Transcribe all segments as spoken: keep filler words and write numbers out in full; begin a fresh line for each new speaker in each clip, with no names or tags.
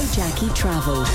Jackie Travel.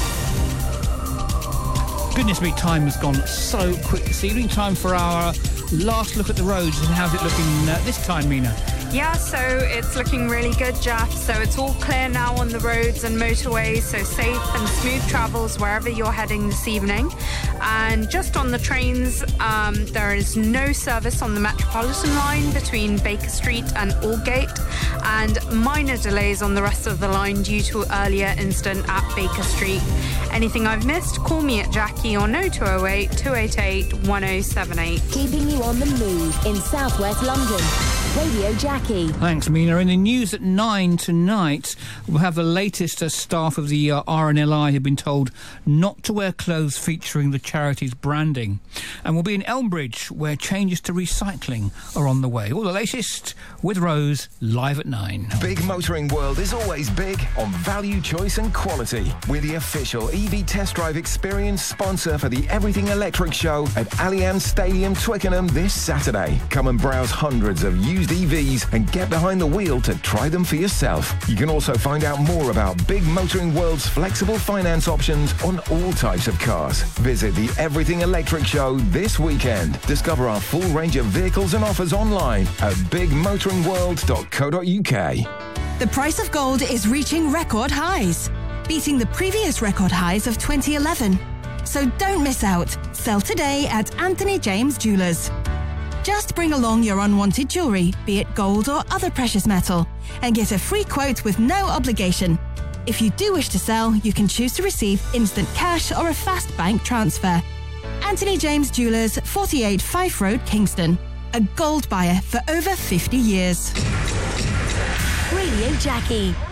Goodness me, time has gone so quick this evening. Time for our last look at the roads. And how's it looking uh, this time, Mina?
Yeah, so it's looking really good, Jeff. So it's all clear now on the roads and motorways, so safe and smooth travels wherever you're heading this evening. And just on the trains, um, there is no service on the Metropolitan line between Baker Street and Aldgate, and minor delays on the rest of the line due to earlier incident at Baker Street. Anything I've missed, call me at Jackie on oh two oh eight, two eight eight, one oh seven eight.
Keeping you on the move in southwest London. Radio Jackie.
Thanks, Mina. In the news at nine tonight, we'll have the latest uh, staff of the uh, R N L I have been told not to wear clothes featuring the charity's branding. And we'll be in Elmbridge, where changes to recycling are on the way. All the latest with Rose, live at nine.
Big Motoring World is always big on value, choice and quality. We're the official E V Test Drive Experience sponsor for the Everything Electric Show at Allianz Stadium, Twickenham this Saturday. Come and browse hundreds of used E Vs and get behind the wheel to try them for yourself. You can also find out more about Big Motoring World's flexible finance options on all types of cars. Visit the Everything Electric Show this weekend. Discover our full range of vehicles and offers online at big motoring world dot co dot uk.
The price of gold is reaching record highs, beating the previous record highs of twenty eleven. So don't miss out. Sell today at Anthony James Jewelers. Just bring along your unwanted jewellery, be it gold or other precious metal, and get a free quote with no obligation. If you do wish to sell, you can choose to receive instant cash or a fast bank transfer. Anthony James Jewelers, forty-eight Fife Road, Kingston. A gold buyer for over fifty years.
Radio Jackie.